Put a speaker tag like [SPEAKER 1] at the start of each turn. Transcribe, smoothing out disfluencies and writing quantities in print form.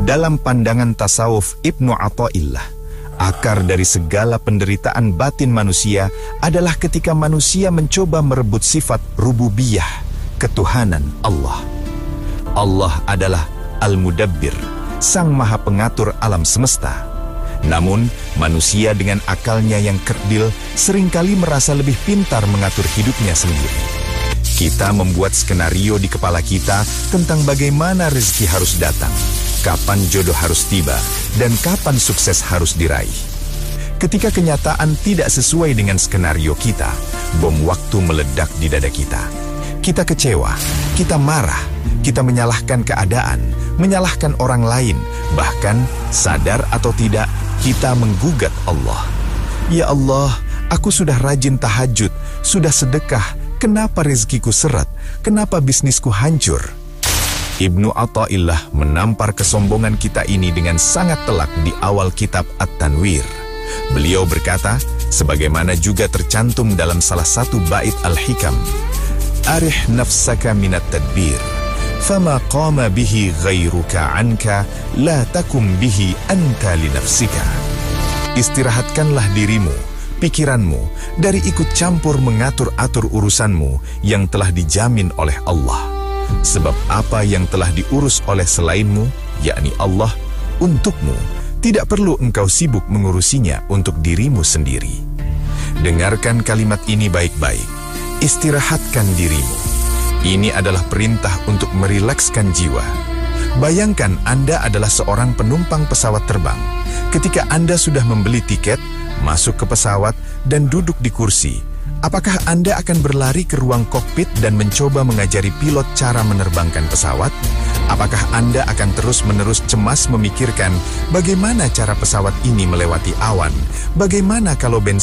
[SPEAKER 1] Dalam pandangan tasawuf Ibnu Athaillah, akar dari segala penderitaan batin manusia adalah ketika manusia mencoba merebut sifat rububiyah, ketuhanan Allah. Allah adalah Al-Mudabbir, Sang Maha Pengatur alam semesta. Namun, manusia dengan akalnya yang kerdil seringkali merasa lebih pintar mengatur hidupnya sendiri. Kita membuat skenario di kepala kita tentang bagaimana rezeki harus datang, kapan jodoh harus tiba, dan kapan sukses harus diraih. Ketika kenyataan tidak sesuai dengan skenario kita, bom waktu meledak di dada kita. Kita kecewa, kita marah, kita menyalahkan keadaan, menyalahkan orang lain, bahkan sadar atau tidak, kita menggugat Allah. Ya Allah, aku sudah rajin tahajud, sudah sedekah, kenapa rezekiku seret, kenapa bisnisku hancur? Ibnu Athaillah menampar kesombongan kita ini dengan sangat telak di awal kitab At-Tanwir. Beliau berkata, sebagaimana juga tercantum dalam salah satu bait Al-Hikam, Arih nafsaka minat tadbir, fama qama bihi ghairuka anka, la takum bihi anta li nafsika. Istirahatkanlah dirimu, pikiranmu, dari ikut campur mengatur-atur urusanmu yang telah dijamin oleh Allah. Sebab apa yang telah diurus oleh selainmu, yakni Allah, untukmu, tidak perlu engkau sibuk mengurusinya untuk dirimu sendiri. Dengarkan kalimat ini baik-baik. Istirahatkan dirimu. Ini adalah perintah untuk merilekskan jiwa. Bayangkan Anda adalah seorang penumpang pesawat terbang. Ketika Anda sudah membeli tiket, masuk ke pesawat, dan duduk di kursi, apakah Anda akan berlari ke ruang kokpit dan mencoba mengajari pilot cara menerbangkan pesawat? Apakah Anda akan terus-menerus cemas memikirkan bagaimana cara pesawat ini melewati awan? Bagaimana kalau bensin